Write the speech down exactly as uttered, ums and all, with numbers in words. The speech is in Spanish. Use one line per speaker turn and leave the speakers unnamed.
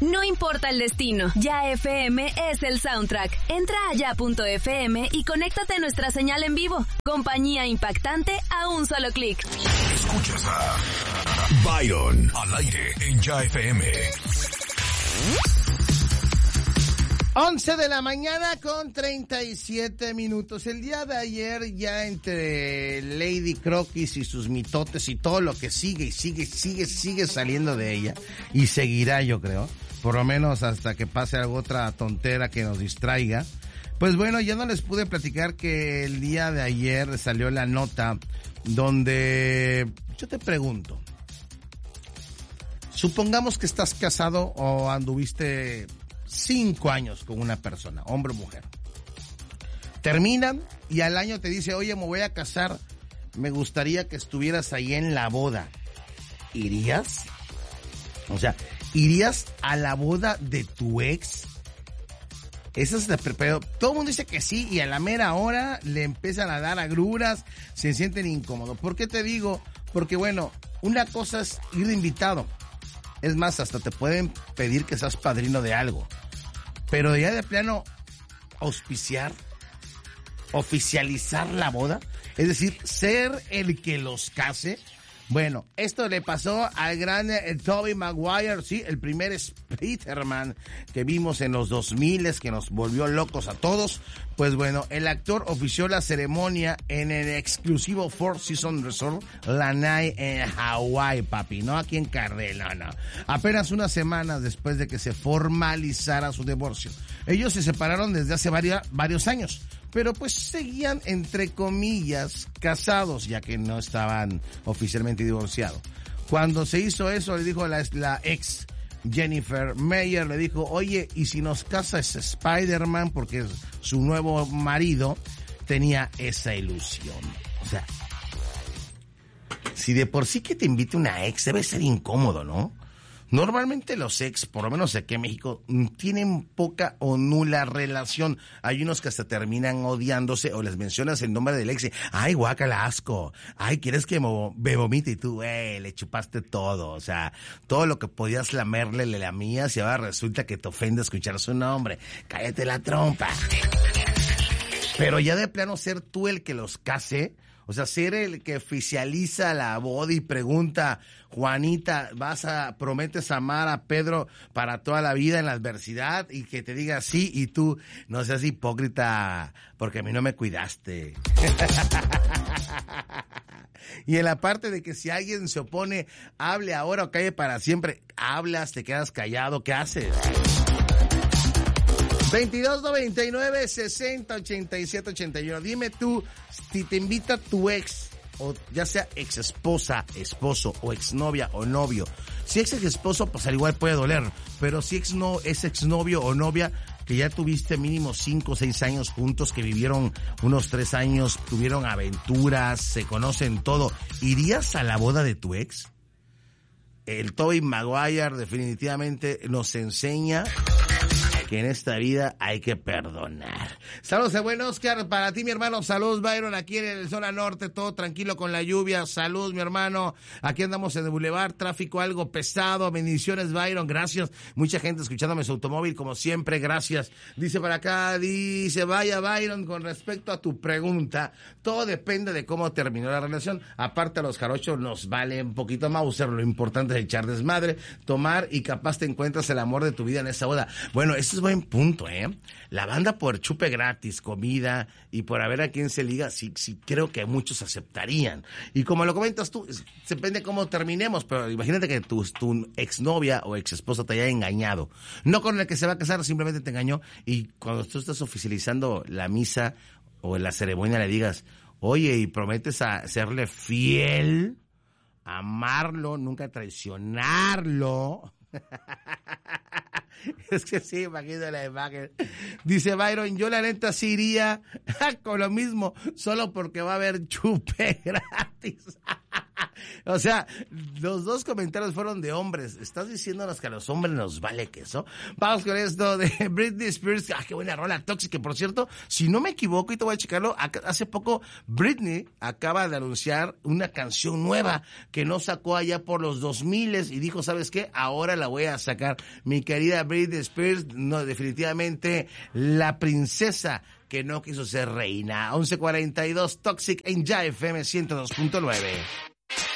No importa el destino, Ya F M es el soundtrack. Entra a ya punto f m y conéctate a nuestra señal en vivo. Compañía impactante a un solo clic.
Escuchas a Byron al aire en Ya F M.
once de la mañana con treinta y siete minutos. El día de ayer, ya entre Lady Croquis y sus mitotes y todo lo que sigue y sigue, sigue, sigue saliendo de ella, y seguirá, yo creo, por lo menos hasta que pase alguna otra tontera que nos distraiga. Pues bueno, ya no les pude platicar que el día de ayer salió la nota donde yo te pregunto, supongamos que estás casado o anduviste cinco años con una persona, hombre o mujer. Terminan y al año te dice, oye, me voy a casar, me gustaría que estuvieras ahí en la boda. ¿Irías? O sea, ¿irías a la boda de tu ex? Esa es la, pero todo el mundo dice que sí, y a la mera hora le empiezan a dar agruras, se sienten incómodos. ¿Por qué te digo? Porque bueno, una cosa es ir de invitado. Es más, hasta te pueden pedir que seas padrino de algo. Pero ya de plano, auspiciar, oficializar la boda, es decir, ser el que los case. Bueno, esto le pasó al gran eh, Tobey Maguire, sí, el primer Spider-Man que vimos en los dos mil, que nos volvió locos a todos. Pues bueno, el actor ofició la ceremonia en el exclusivo Four Seasons Resort Lanai en Hawái, papi, no aquí en Carrel, no, no. Apenas unas semanas después de que se formalizara su divorcio. Ellos se separaron desde hace varios, varios años, pero pues seguían, entre comillas, casados, ya que no estaban oficialmente divorciados. Cuando se hizo eso, le dijo la, la ex Jennifer Meyer, le dijo, oye, ¿y si nos casa ese Spider-Man? Porque su nuevo marido tenía esa ilusión. O sea, si de por sí que te invite una ex, debe ser incómodo, ¿no? Normalmente los ex, por lo menos aquí en México, tienen poca o nula relación. Hay unos que hasta terminan odiándose o les mencionas el nombre del ex. Ay, guácala, asco. Ay, ¿quieres que me vomite? Y tú, eh, le chupaste todo. O sea, todo lo que podías lamerle, le lamías y ahora resulta que te ofende escuchar su nombre. Cállate la trompa. Pero ya de plano ser tú el que los case, o sea, ser el que oficializa la boda y pregunta, Juanita, vas a, prometes amar a Pedro para toda la vida en la adversidad, y que te diga sí, y tú no seas hipócrita porque a mí no me cuidaste. Y en la parte de que si alguien se opone, hable ahora o calle para siempre, hablas, te quedas callado, ¿qué haces? veintidós noventa y nueve sesenta ochenta y siete ochenta y uno. Dime tú, si te invita tu ex, o ya sea ex esposa, esposo, o exnovia o novio. Si ex esposo, pues al igual puede doler, pero si ex no, es exnovio o novia, que ya tuviste mínimo cinco o seis años juntos, que vivieron unos tres años, tuvieron aventuras, se conocen todo, ¿irías a la boda de tu ex? El Tobey Maguire definitivamente nos enseña que en esta vida hay que perdonar. Saludos de buen Oscar para ti, mi hermano. Saludos, Byron, aquí en el zona norte, todo tranquilo con la lluvia. Saludos, mi hermano. Aquí andamos en el Boulevard, tráfico algo pesado. Bendiciones, Byron, gracias. Mucha gente escuchándome su automóvil, como siempre, gracias. Dice para acá, dice, vaya, Byron, con respecto a tu pregunta, todo depende de cómo terminó la relación. Aparte, a los jarochos nos vale un poquito Mauser, lo importante es echar desmadre, tomar, y capaz te encuentras el amor de tu vida en esa boda. Bueno, eso es buen punto, ¿eh? La banda por chupe gratis, comida, y por a ver a quién se liga, sí, sí creo que muchos aceptarían. Y como lo comentas tú, depende cómo terminemos, pero imagínate que tu, tu exnovia o exesposa te haya engañado. No con el que se va a casar, simplemente te engañó, y cuando tú estás oficializando la misa o la ceremonia le digas, oye, y prometes a serle fiel, amarlo, nunca traicionarlo. Es que sí, imagínate la imagen. Dice Byron, yo la neta sí iría con lo mismo, solo porque va a haber chupe gratis. O sea, los dos comentarios fueron de hombres. ¿Estás diciéndonos que a los hombres nos vale queso? Vamos con esto de Britney Spears. Ah, qué buena rola, Toxic, que por cierto, si no me equivoco, y te voy a checarlo, hace poco Britney acaba de anunciar una canción nueva que no sacó allá por los dos miles y dijo, ¿sabes qué? Ahora la voy a sacar. Mi querida Britney Spears, no, definitivamente la princesa que no quiso ser reina. once cuarenta y dos, Toxic en Ya F M ciento dos punto nueve.